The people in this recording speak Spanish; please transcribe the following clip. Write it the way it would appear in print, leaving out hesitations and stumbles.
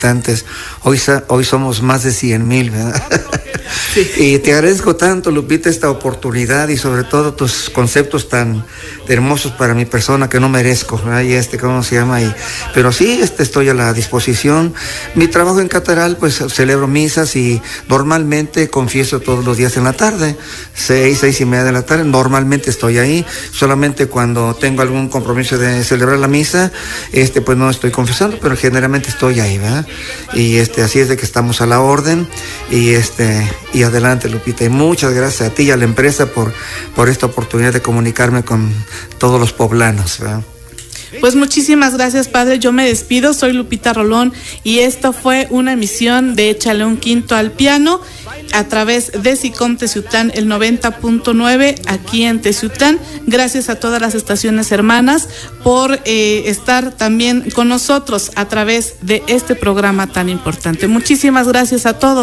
Hoy somos más de 100,000, ¿verdad? Sí. Y te agradezco tanto, Lupita, esta oportunidad y sobre todo tus conceptos tan hermosos para mi persona que no merezco, ¿verdad? Y ¿cómo se llama? Pero sí, estoy a la disposición. Mi trabajo en Cateral, pues celebro misas y normalmente confieso todos los días en la tarde, 6:30 de la tarde, normalmente estoy ahí. Solamente cuando tengo algún compromiso de celebrar la misa, pues no estoy confesando, pero generalmente estoy ahí, ¿verdad? Y así es de que estamos a la orden y adelante, Lupita, y muchas gracias a ti y a la empresa por esta oportunidad de comunicarme con todos los poblanos, ¿verdad? Pues muchísimas gracias, padre. Yo me despido, soy Lupita Rolón y esto fue una emisión de Échale un Quinto al Piano a través de SICOM Teciutlán, el 90.9 aquí en Teciutlán. Gracias a todas las estaciones hermanas por estar también con nosotros a través de este programa tan importante. Muchísimas gracias a todos.